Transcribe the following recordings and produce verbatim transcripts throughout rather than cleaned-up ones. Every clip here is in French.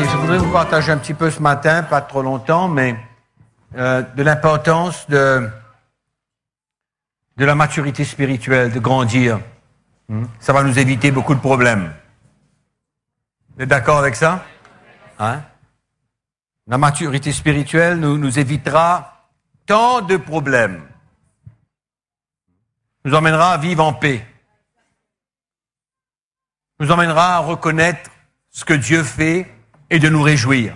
je voudrais vous partager un petit peu ce matin, pas trop longtemps, mais euh, de l'importance de, de la maturité spirituelle, de grandir. Ça va nous éviter beaucoup de problèmes. Vous êtes d'accord avec ça? Hein? La maturité spirituelle nous, nous évitera tant de problèmes. Nous emmènera à vivre en paix. Nous emmènera à reconnaître ce que Dieu fait et de nous réjouir.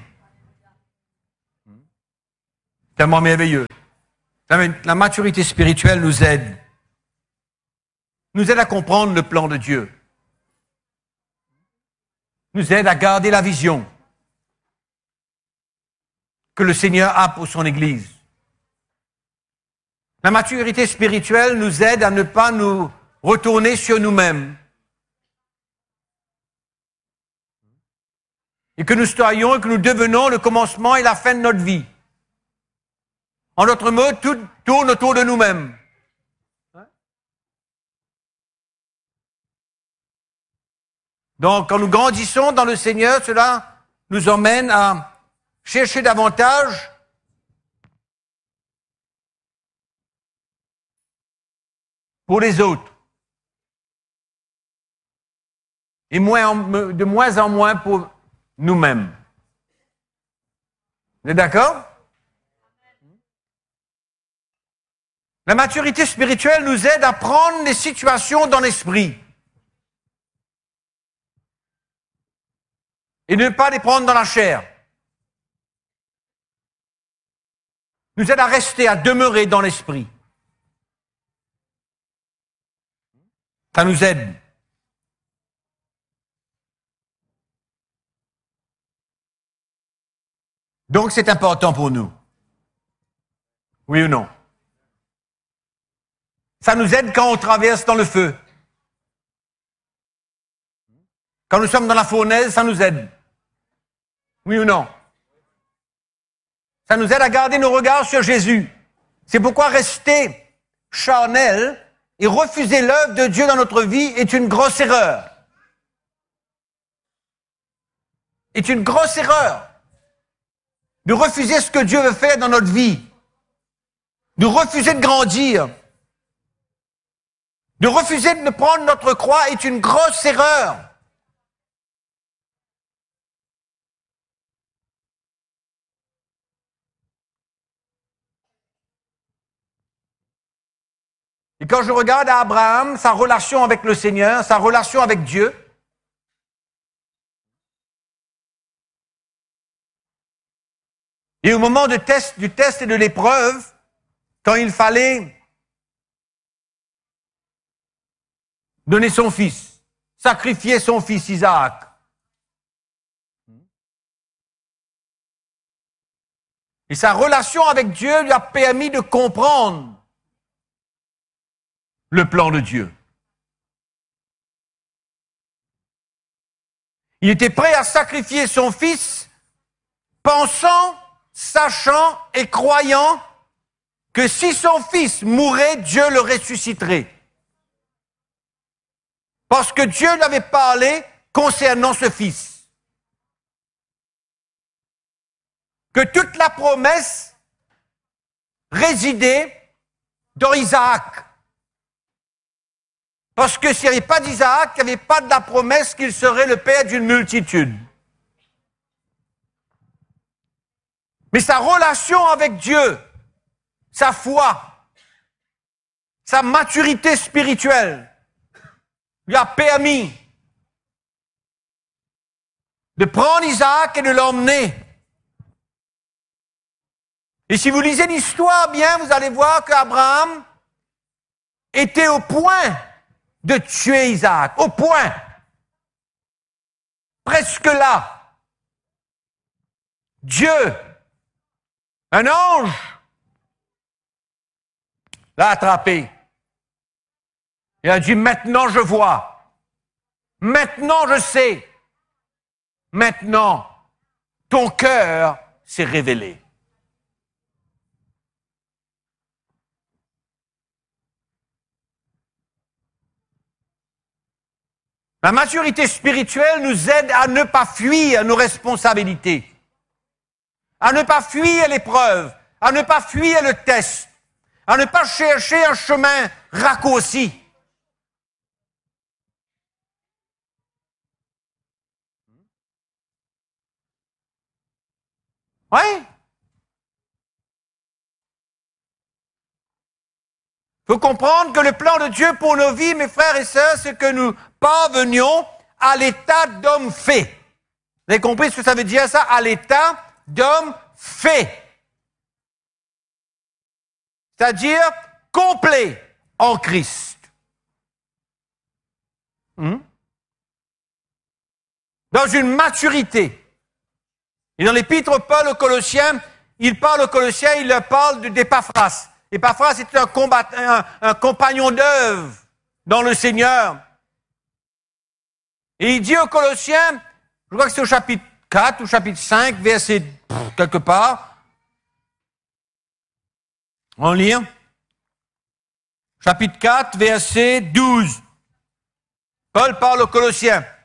Tellement merveilleux. La, la maturité spirituelle nous aide. Nous aide à comprendre le plan de Dieu. Nous aide à garder la vision que le Seigneur a pour son Église. La maturité spirituelle nous aide à ne pas nous retourner sur nous-mêmes. Et que nous soyons et que nous devenons le commencement et la fin de notre vie. En d'autres mots, tout tourne autour de nous-mêmes. Donc, quand nous grandissons dans le Seigneur, cela nous emmène à chercher davantage pour les autres. Et moins, de moins en moins pour nous-mêmes. Vous êtes d'accord? La maturité spirituelle nous aide à prendre les situations dans l'esprit. Et ne pas les prendre dans la chair. Nous aide à rester, à demeurer dans l'esprit. Ça nous aide. Donc c'est important pour nous. Oui ou non? Ça nous aide quand on traverse dans le feu. Quand nous sommes dans la fournaise, ça nous aide. Oui ou non? Ça nous aide à garder nos regards sur Jésus. C'est pourquoi rester charnel et refuser l'œuvre de Dieu dans notre vie est une grosse erreur. Est une grosse erreur. De refuser ce que Dieu veut faire dans notre vie. De refuser de grandir. De refuser de prendre notre croix est une grosse erreur. Et quand je regarde à Abraham, sa relation avec le Seigneur, sa relation avec Dieu, et au moment de test, du test et de l'épreuve, quand il fallait donner son fils, sacrifier son fils Isaac, et sa relation avec Dieu lui a permis de comprendre le plan de Dieu. Il était prêt à sacrifier son fils, pensant, sachant et croyant que si son fils mourait, Dieu le ressusciterait. Parce que Dieu lui avait parlé concernant ce fils. Que toute la promesse résidait dans Isaac. Parce que s'il n'y avait pas d'Isaac, il n'y avait pas de la promesse qu'il serait le père d'une multitude. Mais sa relation avec Dieu, sa foi, sa maturité spirituelle lui a permis de prendre Isaac et de l'emmener. Et si vous lisez l'histoire bien, vous allez voir qu'Abraham était au point de tuer Isaac, au point, presque là. Dieu, un ange, l'a attrapé. Il a dit, maintenant je vois, maintenant je sais, maintenant ton cœur s'est révélé. La maturité spirituelle nous aide à ne pas fuir nos responsabilités, à ne pas fuir l'épreuve, à ne pas fuir le test, à ne pas chercher un chemin raccourci. Oui. Il faut comprendre que le plan de Dieu pour nos vies, mes frères et sœurs, c'est que nous parvenions à l'état d'homme fait. Vous avez compris ce que ça veut dire, ça? À l'état d'homme fait. C'est-à-dire complet en Christ. Hmm? Dans une maturité. Et dans l'épître Paul aux Colossiens, il parle aux Colossiens, il leur parle d'Épaphras. Épaphras était un, combat, un, un compagnon d'œuvre dans le Seigneur. Et il dit aux Colossiens, je crois que c'est au chapitre quatre ou chapitre cinq, verset pff, quelque part. On lit. Chapitre quatre, verset douze. Paul parle aux Colossiens.